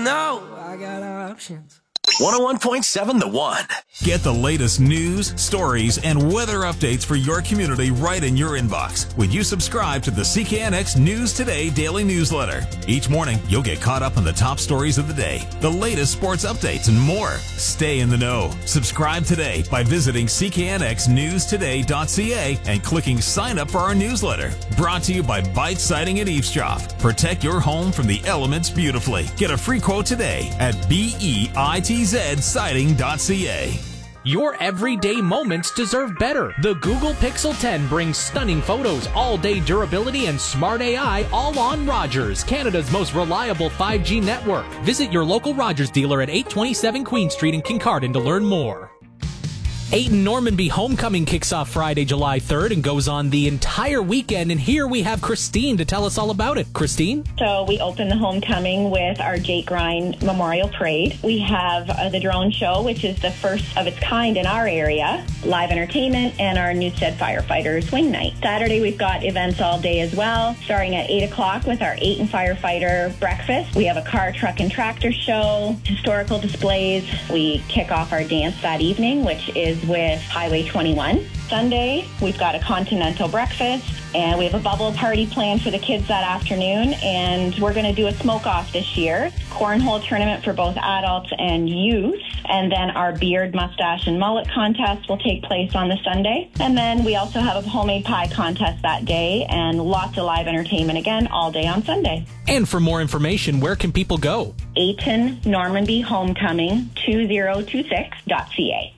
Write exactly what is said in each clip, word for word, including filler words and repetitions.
know I got options. one oh one point seven The One. Get the latest news, stories, and weather updates for your community right in your inbox when you subscribe to the C K N X News Today daily newsletter. Each morning, you'll get caught up on the top stories of the day, the latest sports updates, and more. Stay in the know. Subscribe today by visiting c k n x news today dot c a and clicking sign up for our newsletter. Brought to you by Bite Siding and Eavesdrop. Protect your home from the elements beautifully. Get a free quote today at beit siding dot c a. Your everyday moments deserve better. The Google Pixel ten brings stunning photos, all-day durability, and smart A I all on Rogers, Canada's most reliable five G network. Visit your local Rogers dealer at eight twenty-seven Queen Street in Kincardine to learn more. Ayton Normanby Homecoming kicks off Friday, July third and goes on the entire weekend. And here we have Christine to tell us all about it. Christine? So we open the homecoming with our Jake Grind Memorial Parade. We have uh, the drone show, which is the first of its kind in our area, live entertainment, and our Newstead Firefighters Swing Night. Saturday, we've got events all day as well, starting at eight o'clock with our Ayton Firefighter Breakfast. We have a car, truck, and tractor show, historical displays. We kick off our dance that evening, which is with Highway twenty-one. Sunday, we've got a continental breakfast, and we have a bubble party planned for the kids that afternoon, and we're going to do a smoke-off this year. Cornhole tournament for both adults and youth, and then our beard, mustache, and mullet contest will take place on the Sunday. And then we also have a homemade pie contest that day, and lots of live entertainment again all day on Sunday. And for more information, where can people go? Ayton Normanby Homecoming two zero two six dot c a.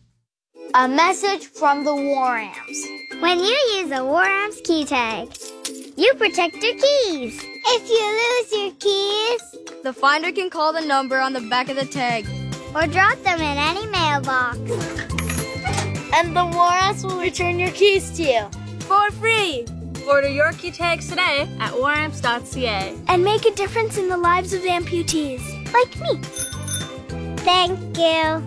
A message from the War Amps. When you use a War Amps key tag, you protect your keys. If you lose your keys, the finder can call the number on the back of the tag or drop them in any mailbox. And the War Amps will return your keys to you for free. Order your key tags today at war amps dot c a and make a difference in the lives of amputees like me. Thank you.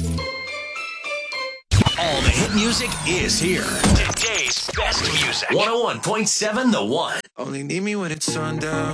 All the hit music is here. Today's best music. one oh one point seven The One. Only need me when it's sundown.